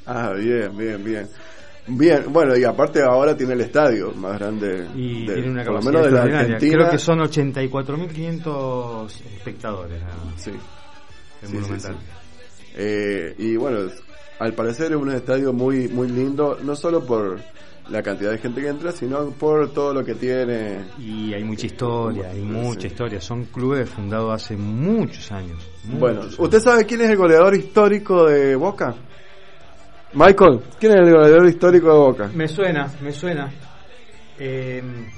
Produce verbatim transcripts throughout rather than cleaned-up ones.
Ah, bien, bien, bien. Bien, bueno, y aparte ahora tiene el estadio más grande y de, tiene una por lo capacidad menos de la extraordinaria. Argentina. Creo que son ochenta y cuatro mil quinientos espectadores. ¿No? Sí. El Sí, Monumental. sí, sí. Eh, y bueno, al parecer es un estadio muy muy lindo, no solo por la cantidad de gente que entra, sino por todo lo que tiene. Y hay mucha historia, hay Sí. mucha historia. Son clubes fundados hace muchos años. Muchos Bueno, años. ¿usted sabe quién es el goleador histórico de Boca? Michael, ¿quién es el goleador histórico de Boca? Me suena, me suena. Eh,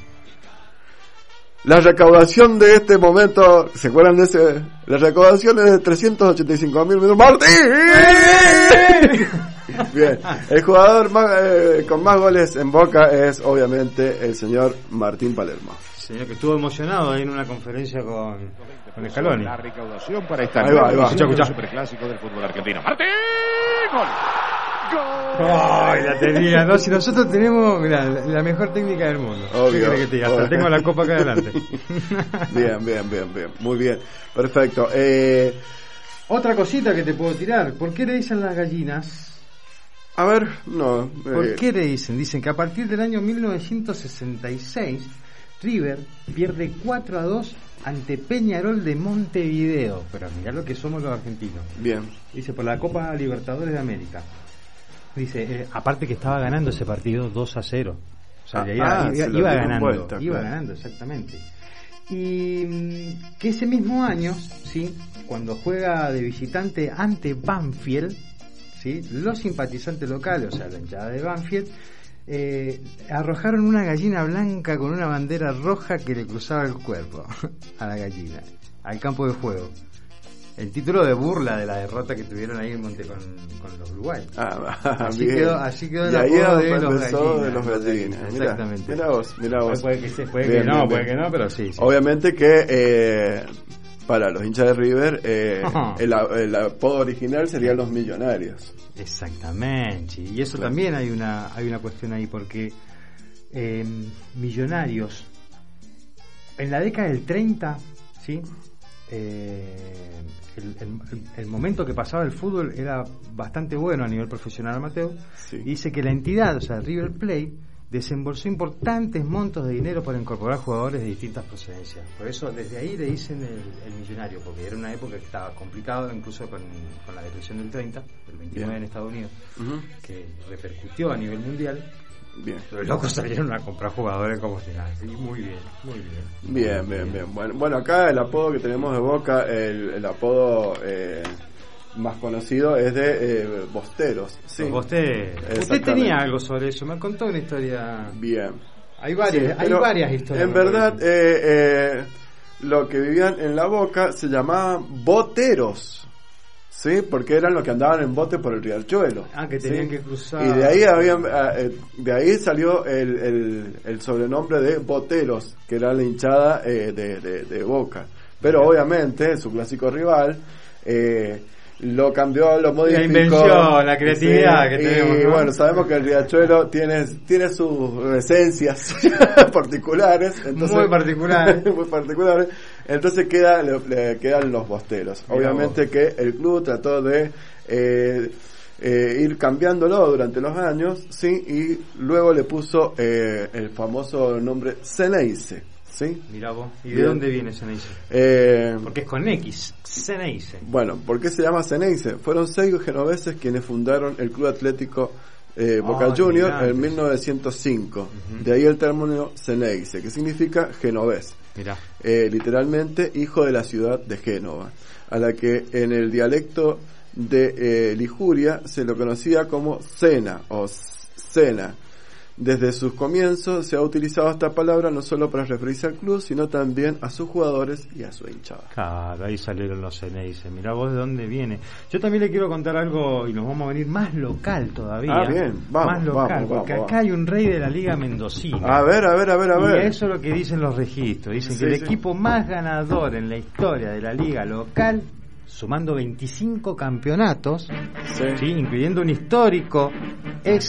La recaudación de este momento, ¿se acuerdan de ese? La recaudación es de trescientos ochenta y cinco mil minutos. ¡Martín! Bien, el jugador más, eh, con más goles en Boca es obviamente el señor Martín Palermo. Señor que estuvo emocionado ahí en una conferencia con, con Scaloni. La recaudación para esta ahí va, ahí va. edición del superclásico del fútbol argentino. ¡Martín! ¡Gol! ¡Gol! ¡Ay, la tenía! No, si nosotros tenemos, mirá, la, la mejor técnica del mundo. Obvio. ¿Qué querés que te diga? Hasta Obvio. tengo la copa acá adelante. Bien, bien, bien, bien, muy bien, perfecto. Eh, Otra cosita que te puedo tirar. ¿Por qué le dicen las gallinas? a ver, no. ¿Por eh, qué le dicen? Dicen que a partir del año mil novecientos sesenta y seis River pierde cuatro a dos ante Peñarol de Montevideo. Pero mirá lo que somos los argentinos. Bien. Dice, por la Copa Libertadores de América. Dice, eh, aparte que estaba ganando ese partido dos a cero. O sea, Ah, iba, ah, iba, se lo iba dieron ganando. vuelta, iba claro. ganando, exactamente. Y mm, que ese mismo año, ¿sí? Cuando juega de visitante ante Banfield, ¿sí? Los simpatizantes locales, o sea, la hinchada de Banfield, eh, arrojaron una gallina blanca con una bandera roja que le cruzaba el cuerpo a la gallina, al campo de juego. El título de burla de la derrota que tuvieron ahí en Monte con, con los uruguayos. Ah, Así bien. quedó, así quedó el Y ahí apodo es de donde los empezó gallinas. de los gallinas. Mirá, Exactamente. mirá vos, mirá vos. Puede que, se, puede Bien, que no, bien, puede bien. que no, pero sí. sí. Obviamente que eh, para los hinchas de River eh, el, el apodo original serían los millonarios. Exactamente. Y eso Claro. también hay una hay una cuestión ahí porque eh, Millonarios en la década del treinta, ¿sí? Eh, el, el, el momento que pasaba el fútbol era bastante bueno a nivel profesional amateur. Sí. Y dice que la entidad, o sea, River Plate, desembolsó importantes montos de dinero para incorporar jugadores de distintas procedencias. Por eso desde ahí le dicen el, el millonario, porque era una época que estaba complicada, incluso con, con la depresión del treinta, del veintinueve Bien. en Estados Unidos, Uh-huh. que repercutió a nivel mundial. Bien. Los locos salieron a comprar jugadores como si nada. Sí, muy bien, muy bien. Bien, bien, bien. Bueno, bueno, acá el apodo que tenemos de Boca, el, el apodo eh, más conocido es de eh, Bosteros. Sí. Usted, usted Exactamente. tenía algo sobre eso, me contó una historia. Bien. Hay varias, Sí, hay pero varias historias. En me verdad, parece. eh, eh, lo que vivían en la Boca se llamaban boteros. Sí, porque eran los que andaban en bote por el riachuelo. Ah, que tenían ¿sí? que cruzar. Y de ahí habían, eh, de ahí salió el, el, el sobrenombre de boteros, que era la hinchada eh, de, de, de Boca. Pero Bien. obviamente su clásico rival eh, lo cambió, lo modificó. La invención, la creatividad Sí, que y tenemos, ¿no? bueno, sabemos que el riachuelo tiene, tiene sus esencias particulares. Entonces, Muy particulares. muy particulares. Entonces queda, le, le quedan los bosteros. Mirá Obviamente vos. que el club trató de eh, eh, ir cambiándolo durante los años, sí, y luego le puso eh, el famoso nombre Ceneice, sí. Mirá vos. ¿Y de Bien. dónde viene Ceneice? Eh, Porque es con X, Ceneice. bueno, ¿por qué se llama Ceneice? Fueron seis genoveses quienes fundaron el Club Atlético eh, Boca Ah, Juniors mirá, en antes. mil novecientos cinco. Ujú. De ahí el término Ceneice, que significa genovés. Mirá. Eh, literalmente hijo de la ciudad de Génova, a la que en el dialecto de eh, Liguria se lo conocía como Cena o Cena. Desde sus comienzos se ha utilizado esta palabra no solo para referirse al club, sino también a sus jugadores y a su hinchada. Claro, ahí salieron los Ceneice. Mirá vos de dónde viene. Yo también le quiero contar algo y nos vamos a venir más local todavía. Ah, bien, vamos, Más local, vamos, porque vamos, acá hay un rey de la Liga Mendocina. A ver, a ver, a ver, a ver. Y eso es lo que dicen los registros. Dicen Sí, que el sí. equipo más ganador en la historia de la liga local, sumando veinticinco campeonatos, Sí. ¿sí? Incluyendo un histórico ex...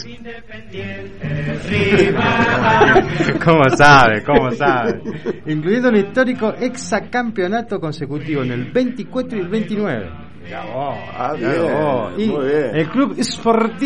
¿Cómo sabe? ¿Cómo sabe? Incluyendo un histórico exacampeonato consecutivo en el veinticuatro y el veintinueve. Mirá vos, Ah, mirá bien, vos. Y muy bien. el club Sportivo